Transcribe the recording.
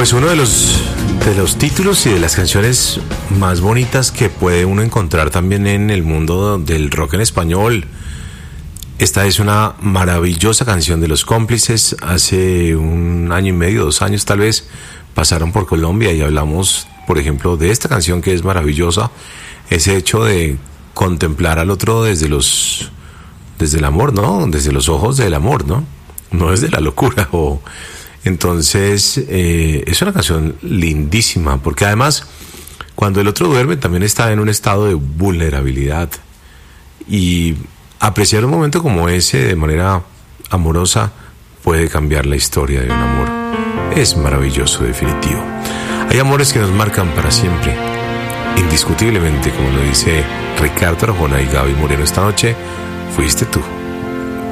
Pues uno de los títulos y de las canciones más bonitas que puede uno encontrar también en el mundo del rock en español. Esta es una maravillosa canción de Los Cómplices. Hace 1 año y medio, 2 años tal vez, pasaron por Colombia y hablamos, por ejemplo, de esta canción que es maravillosa. Ese hecho de contemplar al otro desde el amor, ¿no? Desde los ojos del amor, ¿no? No desde la locura. Entonces, es una canción lindísima, porque además, cuando el otro duerme, también está en un estado de vulnerabilidad. Y apreciar un momento como ese de manera amorosa puede cambiar la historia de un amor. Es maravilloso, definitivo. Hay amores que nos marcan para siempre, indiscutiblemente, como lo dice Ricardo Arjona y Gaby Moreno esta noche. Fuiste tú.